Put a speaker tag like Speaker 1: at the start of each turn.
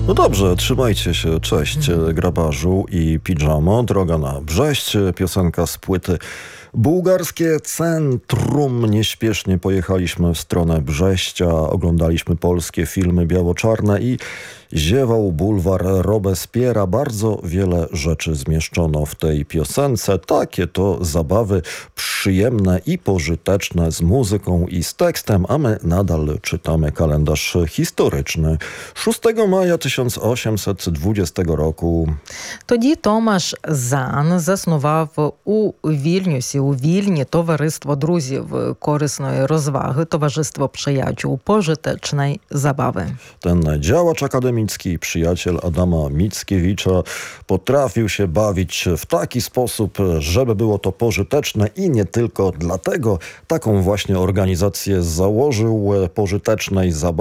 Speaker 1: No dobrze, trzymajcie się. Cześć, grabarzu i pidżamo. Droga na Brześć, piosenka z płyty Bułgarskie Centrum. Nieśpiesznie pojechaliśmy w stronę Brześcia, oglądaliśmy polskie filmy biało-czarne i ziewał bulwar Robespiera. Bardzo wiele rzeczy zmieszczono w tej piosence. Takie to zabawy przyjemne i pożyteczne z muzyką i z tekstem, a my nadal czytamy kalendarz historyczny 6 maja 1820 roku.
Speaker 2: Тоді Томаш Зан заснував у Вільні товариство друзів корисної розваги, товариство przyjaciół pożytecznej zabawy.
Speaker 1: Ten działacz akademicki, przyjaciel Adama Mickiewicza, potrafił się bawić w taki sposób, żeby było to pożyteczne i nie tylko dlatego taką właśnie organizację założył pożytecznej zabawy.